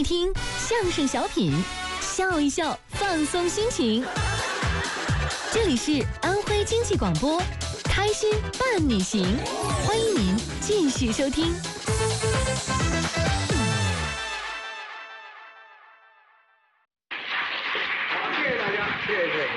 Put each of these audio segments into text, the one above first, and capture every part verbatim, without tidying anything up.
听相声小品，笑一笑，放松心情。这里是安徽经济广播，开心伴你行，欢迎您继续收听。 谢谢大家，谢谢谢谢，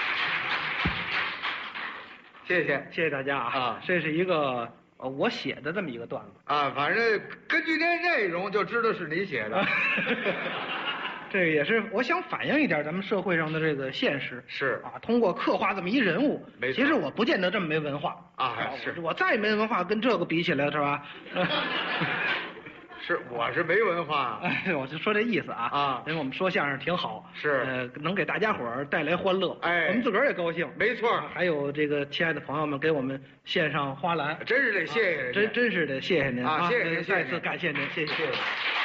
谢谢谢谢大家啊！ 啊这是一个呃我写的这么一个段子。 啊！反正根据这内容就知道是你写的。 这个也是我想反映一点咱们社会上的这个现实。 是啊，通过刻画这么一人物， 没错其实我不见得这么没文化啊是我我再没文化，跟这个比起来是吧？ 是，我是没文化。 哎，我就说这意思啊啊因为我们说相声挺好， 是呃，能给大家伙儿带来欢乐， 哎我们自个儿也高兴， 没错啊还有这个亲爱的朋友们给我们献上花篮， 真是得谢谢人家真真是得谢谢您啊谢谢您呃谢谢您再次感谢您，谢谢谢谢。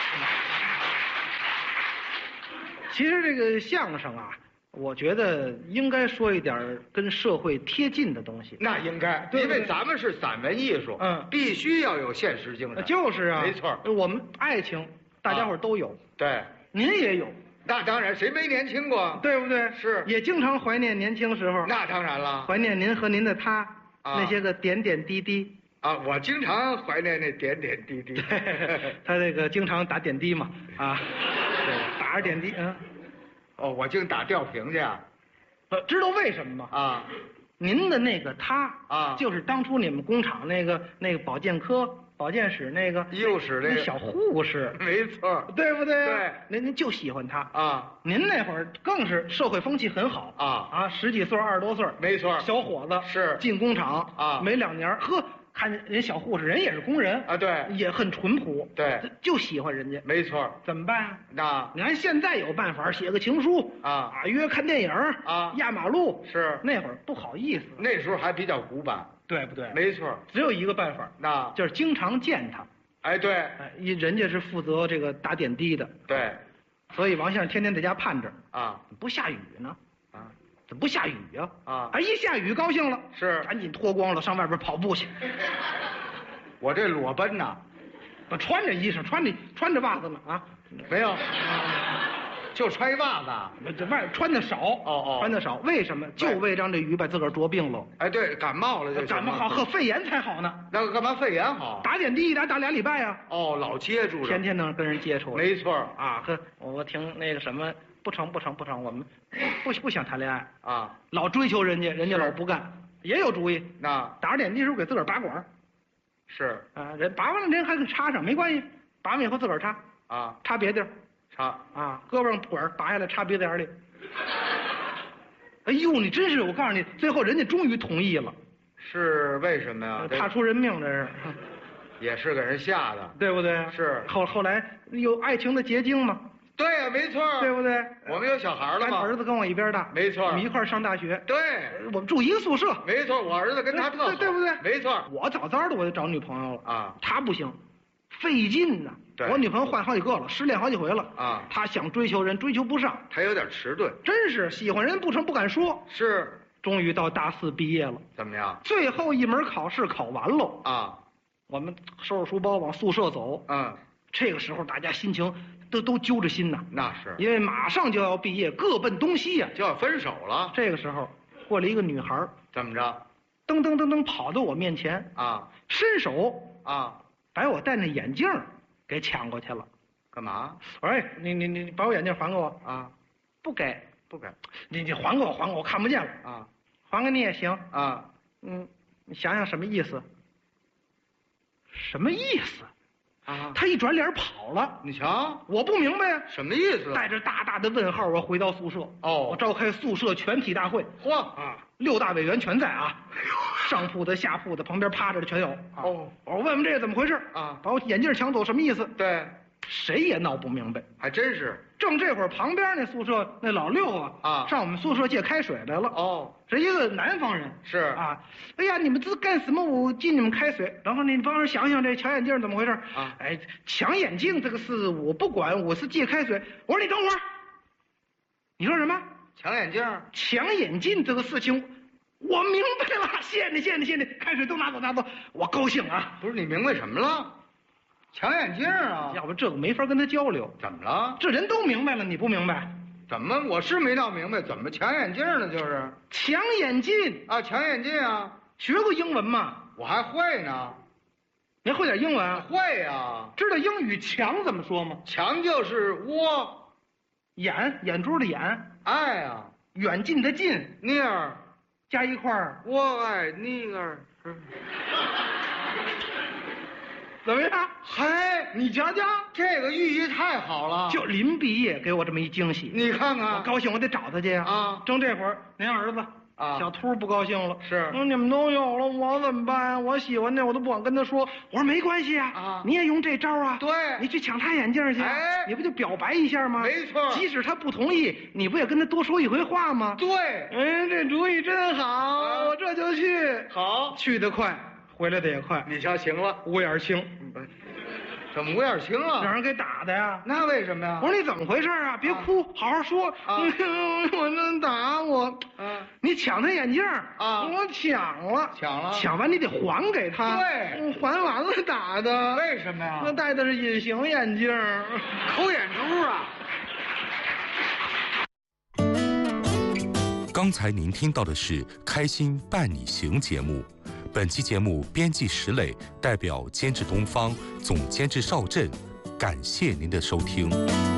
其实这个相声啊，我觉得应该说一点儿跟社会贴近的东西。 那应该， 对不对因为咱们是散文艺术， 嗯必须要有现实精呃神。 就是啊， 没错我们爱情大家伙儿都有， 对， 您也有， 那当然，谁没年轻过？ 对不对？ 是也经常怀念年轻时候， 那当然了。 怀念您和您的他、 啊那些个点点滴滴。 啊，我经常怀念那点点滴滴。 他这个经常打点滴嘛，啊，对，打着点滴，嗯， 哦，我净打吊瓶去啊！ 呃知道为什么吗？ 啊， 您的那个他啊就是当初你们工厂那个那个保健科、保健室那个医务室那个那小护士， 没错。 对不对？ 对， 您您就喜欢他。 啊， 您那会儿更是社会风气很好啊啊，十几岁、二十多岁， 没错小伙子是进工厂啊没两年，呵，看见人小护士，人也是工人啊对也很淳朴， 对， 就喜欢人家， 没错。 怎么办啊？ 那你看现在有办法，写个情书啊啊，约看电影啊压马路是那会儿不好意思， 那时候还比较古板， 对不对？ 没错。 只有一个办法， 那就是经常见他， 哎，对哎，一人家是负责这个打点滴的， 对所以王先生天天在家盼着， 啊不下雨呢， 啊怎么不下雨呀？ 啊哎，一下雨高兴了， 是赶紧脱光了上外边跑步去， 我这裸奔呐， 我穿着衣裳，穿着穿着袜子呢啊， 没有，就穿一袜子。 这外穿的少哦哦穿的少，为什么？就为让这雨把自个儿着病了， 哎，对，感冒了就行了感冒好，和肺炎才好呢。 那个干嘛肺炎好？ 打点滴一打打俩礼拜呀、 哦，老接触着。 天天能跟人接触。 没错啊，呵，我听那个什么，不成不成不成，我们不不想谈恋爱， 啊， 老追求人家，人家是老不干，也有主意。 那打着点滴时候给自个儿拔管儿是啊，人拔完了人还给插上，没关系，拔完以后自个儿插， 啊， 插别地儿插啊，胳膊上管儿拔下来插鼻子眼儿里。哎呦，你真是，我告诉你，最后人家终于同意了， 是为什么呀？ 怕出人命这是， 也是给人吓的。 对不对？ 是后后来有爱情的结晶嘛， 对呀，没错。 对不对？ 我们有小孩了吗？ 咱儿子跟我一边大， 没错我们一块儿上大学， 对， 我们住一个宿舍， 没错，我儿子跟他特好对对不对？ 没错我早早的我就找女朋友了啊他不行，费劲呐。 对我女朋友换好几个了，失恋好几回了啊他想追求人，追求不上， 他有点迟钝。 真是喜欢人不成不敢说。 是终于到大四毕业了， 怎么样？ 最后一门考试考完喽， 啊， 我们收拾书包往宿舍走。 嗯， 这个时候大家心情都都揪着心呐， 那是因为马上就要毕业，各奔东西呀、 就要分手了。 这个时候过来一个女孩儿， 怎么着？ 噔噔噔噔跑到我面前， 啊伸手啊， 把我戴那眼镜儿给抢过去了。 干嘛？ 我说：“哎，你你你把我眼镜还给我。 啊，” 不给， 不给你你还给我，还给我，我看不见了。 啊还给你也行。 啊， 嗯，你想想什么意思？什么意思？ 啊， 他一转脸跑了， 你瞧我不明白呀。 什么意思？ 带着大大的问号，我回到宿舍。 哦我召开宿舍全体大会。 嚯啊，六大委员全在啊，上铺的、下铺的、旁边趴着的全有。啊哦， 我说问问这个怎么回事啊把我眼镜抢走什么意思？ 对， 谁也闹不明白。 还真是。 正这会儿，旁边那宿舍那老六啊啊上我们宿舍借开水来了。 哦， 是一个南方人。 是啊，哎呀，你们这干什么？我借你们开水。然后你帮着想想这抢眼镜怎么回事啊哎，抢眼镜这个事我不管，我是借开水。我说你等会儿，你说什么？ 抢眼镜？ 抢眼镜这个事情，我明白了。谢谢你，谢谢你，谢谢你，开水都拿走，拿走，我高兴啊。 不是你明白什么了？ 抢眼镜啊？ 要不这个没法跟他交流。 怎么了？ 这人都明白了，你不明白？ 怎么我是没闹明白，怎么抢眼镜呢？就是抢眼镜啊，抢眼镜啊！ 学过英文吗？ 我还会呢。 您会点英文？ 会呀。 知道英语墙怎么说吗？ 墙就是窝， 眼眼珠的眼， 爱呀， 远近的近， 尼尔加一块儿， 我爱尼尔。 怎么样？ 嘿， 你瞧瞧， 这个寓意太好了。 就临毕业给我这么一惊喜， 你看看， 我高兴，我得找他去呀。 啊， 正这会儿，您儿子啊， 小秃不高兴了， 是， 说你们都有了，我怎么办呀？我喜欢那，我都不敢跟他说。我说没关系啊， 啊， 你也用这招啊？ 对， 你去抢他眼镜去， 哎， 你不就表白一下吗？ 没错， 即使他不同意，你不也跟他多说一回话吗？ 对， 哎，这主意真好，啊、我这就去。 好， 去得快，回来的也快。 你瞧，行了， 五眼青。 怎么五眼青了？ 让人给打的呀？ 那为什么呀？ 我说你怎么回事啊？别哭，啊、好好说。啊、我这打我， 啊， 你抢他眼镜啊， 我抢了， 抢了， 抢完你得还给他。 对， 还完了打的。 为什么呀？ 那戴的是隐形眼镜， 抠眼珠啊。 刚才您听到的是《开心伴你行》节目。本期节目编辑石磊，代表监制东方，总监制邵震，感谢您的收听。